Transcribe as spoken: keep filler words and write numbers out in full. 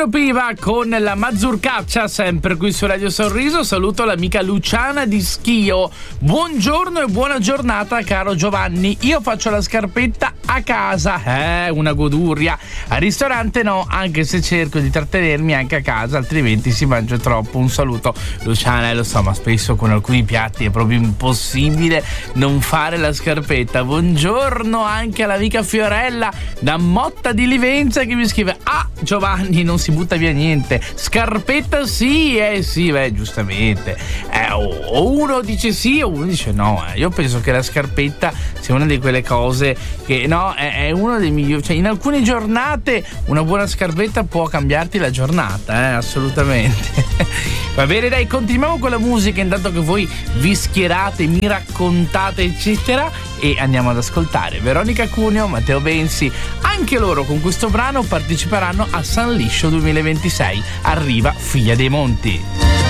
Pino Piva con la Mazurcaccia, sempre qui su Radio Sorriso. Saluto l'amica Luciana di Schio. Buongiorno e buona giornata, caro Giovanni. Io faccio la scarpetta a casa, eh, una goduria. Al ristorante no, anche se cerco di trattenermi anche a casa, altrimenti si mangia troppo. Un saluto, Luciana. Eh, lo so, ma spesso con alcuni piatti è proprio impossibile non fare la scarpetta. Buongiorno anche all'amica Fiorella da Motta di Livenza, che mi scrive: ah, Giovanni, non si butta via niente, scarpetta sì, eh sì, beh, giustamente, eh, o uno dice sì o uno dice no. eh. Io penso che la scarpetta sia una di quelle cose che no, è, è uno dei migliori, cioè in alcune giornate una buona scarpetta può cambiarti la giornata, eh, assolutamente. Va bene, dai, continuiamo con la musica intanto che voi vi schierate, mi raccontate eccetera, e andiamo ad ascoltare Veronica Cuneo, Matteo Bensi. Anche loro con questo brano parteciperanno a San Liscio duemilaventisei. Arriva Figlia dei Monti.